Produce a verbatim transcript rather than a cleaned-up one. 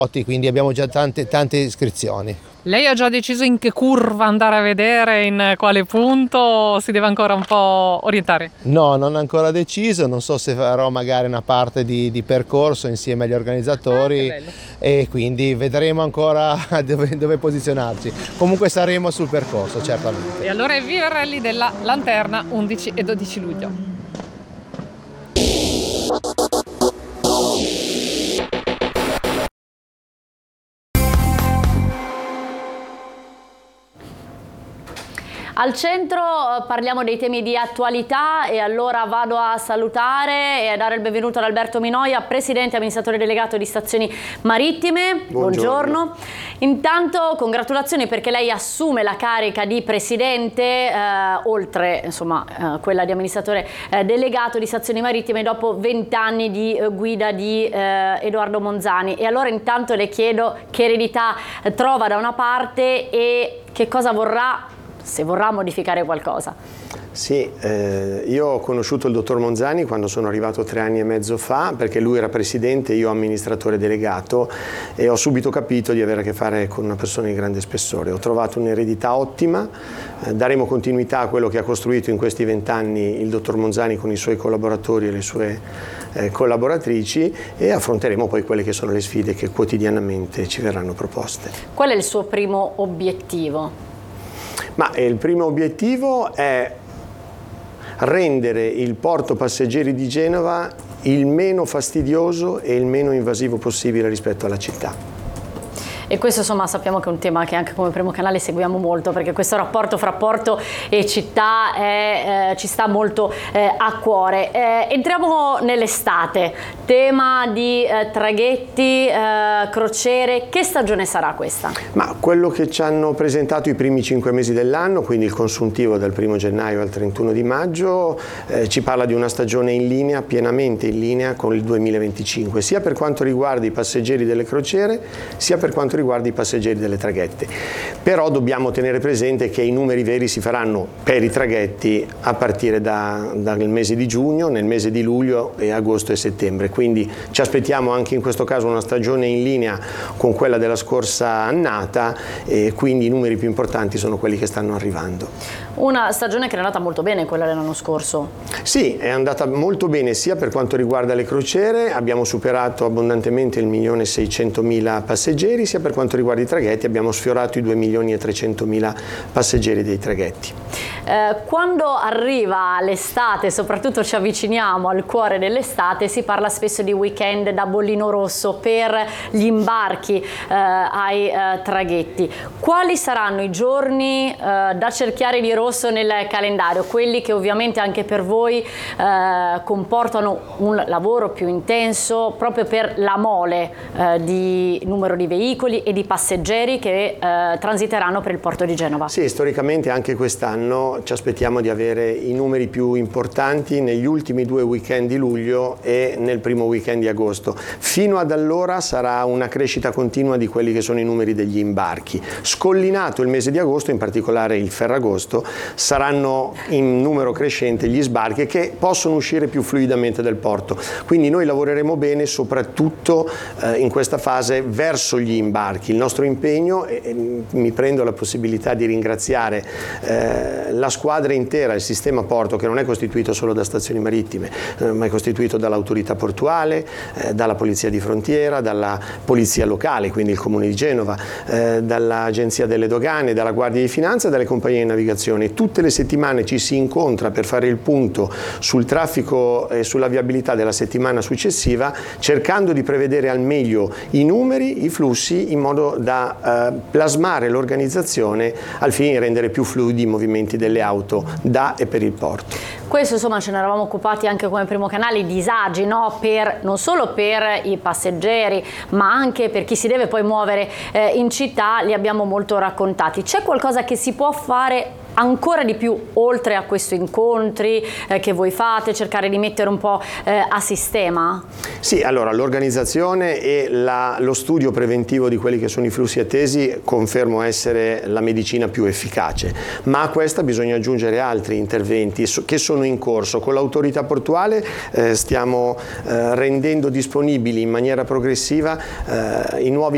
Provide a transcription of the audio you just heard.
quindi abbiamo già tante, tante iscrizioni. Lei ha già deciso in che curva andare a vedere, in quale punto, o si deve ancora un po' orientare? No, non ho ancora deciso, non so se farò magari una parte di, di percorso insieme agli organizzatori, ah, e quindi vedremo ancora dove, dove posizionarci. Comunque saremo sul percorso, certamente. E allora è via Rally della Lanterna, undici e dodici luglio. Al centro parliamo dei temi di attualità e allora vado a salutare e a dare il benvenuto ad Alberto Minoia, Presidente e amministratore delegato di Stazioni Marittime. Buongiorno. Buongiorno. Intanto congratulazioni perché lei assume la carica di Presidente, eh, oltre insomma, eh, quella di amministratore eh, delegato di Stazioni Marittime dopo vent'anni di eh, guida di eh, Edoardo Monzani. E allora intanto le chiedo che eredità eh, trova da una parte e che cosa vorrà, se vorrà modificare qualcosa. Sì, eh, io ho conosciuto il dottor Monzani quando sono arrivato tre anni e mezzo fa, perché lui era presidente e io amministratore delegato, e ho subito capito di avere a che fare con una persona di grande spessore. Ho trovato un'eredità ottima, eh, daremo continuità a quello che ha costruito in questi vent'anni il dottor Monzani con i suoi collaboratori e le sue eh, collaboratrici, e affronteremo poi quelle che sono le sfide che quotidianamente ci verranno proposte. Qual è il suo primo obiettivo? Ma il primo obiettivo è rendere il porto passeggeri di Genova il meno fastidioso e il meno invasivo possibile rispetto alla città. E questo insomma sappiamo che è un tema che anche come Primo Canale seguiamo molto, perché questo rapporto fra porto e città è, eh, ci sta molto eh, a cuore. Eh, entriamo nell'estate, tema di eh, traghetti, eh, crociere, che stagione sarà questa? Ma quello che ci hanno presentato i primi cinque mesi dell'anno, quindi il consuntivo dal primo gennaio al trentuno di maggio, eh, ci parla di una stagione in linea, pienamente in linea con il duemilaventicinque, sia per quanto riguarda i passeggeri delle crociere, sia per quanto riguarda i passeggeri delle traghetti. Però dobbiamo tenere presente che i numeri veri si faranno per i traghetti a partire da, dal mese di giugno, nel mese di luglio e agosto e settembre, quindi ci aspettiamo anche in questo caso una stagione in linea con quella della scorsa annata, e quindi i numeri più importanti sono quelli che stanno arrivando. Una stagione che è andata molto bene, quella dell'anno scorso. Sì, è andata molto bene sia per quanto riguarda le crociere, abbiamo superato abbondantemente il milione seicentomila passeggeri, sia per quanto riguarda i traghetti abbiamo sfiorato i due milioni e trecentomila passeggeri dei traghetti. Eh, quando arriva l'estate, soprattutto ci avviciniamo al cuore dell'estate, si parla spesso di weekend da bollino rosso per gli imbarchi eh, ai eh, traghetti. Quali saranno i giorni eh, da cerchiare di rosso nel calendario? Quelli che ovviamente anche per voi eh, comportano un lavoro più intenso proprio per la mole eh, di numero di veicoli e di passeggeri che eh, transiteranno per il porto di Genova. Sì, storicamente anche quest'anno ci aspettiamo di avere i numeri più importanti negli ultimi due weekend di luglio e nel primo weekend di agosto. Fino ad allora sarà una crescita continua di quelli che sono i numeri degli imbarchi. Scollinato il mese di agosto, in particolare il Ferragosto, saranno in numero crescente gli sbarchi che possono uscire più fluidamente dal porto. Quindi noi lavoreremo bene soprattutto eh, in questa fase verso gli imbarchi. Il nostro impegno, e, e mi prendo la possibilità di ringraziare eh, la squadra intera, il sistema porto, che non è costituito solo da stazioni marittime, eh, ma è costituito dall'autorità portuale, eh, dalla polizia di frontiera, dalla polizia locale, quindi il comune di Genova, eh, dall'agenzia delle dogane, dalla guardia di finanza e dalle compagnie di navigazione. Tutte le settimane ci si incontra per fare il punto sul traffico e sulla viabilità della settimana successiva, cercando di prevedere al meglio i numeri, i flussi, in modo da eh, plasmare l'organizzazione al fine di rendere più fluidi i movimenti delle auto da e per il porto. Questo insomma ce ne eravamo occupati anche come Primo Canale, i disagi, no? Per, non solo per i passeggeri ma anche per chi si deve poi muovere eh, in città, li abbiamo molto raccontati. C'è qualcosa che si può fare ancora di più oltre a questi incontri eh, che voi fate, cercare di mettere un po' eh, a sistema? Sì, allora l'organizzazione e la, lo studio preventivo di quelli che sono i flussi attesi confermo essere la medicina più efficace, ma a questa bisogna aggiungere altri interventi che sono in corso. Con l'autorità portuale eh, stiamo eh, rendendo disponibili in maniera progressiva eh, i nuovi